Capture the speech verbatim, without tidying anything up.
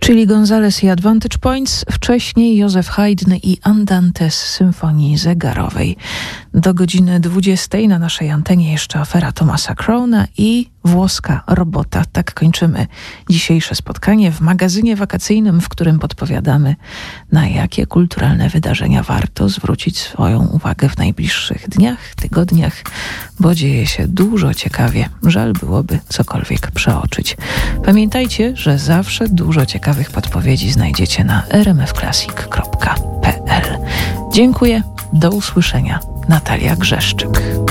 Czyli Gonzales i Advantage Points, wcześniej Józef Haydn i Andante z Symfonii Zegarowej. Do godziny dwudziestej na naszej antenie jeszcze afera Thomasa Crowna i włoska robota. Tak kończymy dzisiejsze spotkanie w magazynie wakacyjnym, w którym podpowiadamy, na jakie kulturalne wydarzenia warto zwrócić swoją uwagę w najbliższych dniach, tygodniach, bo dzieje się dużo ciekawie. Żal byłoby cokolwiek przeoczyć. Pamiętajcie, że zawsze dużo ciekawych podpowiedzi znajdziecie na r m f classic kropka p l. Dziękuję, do usłyszenia. Natalia Grzeszczyk.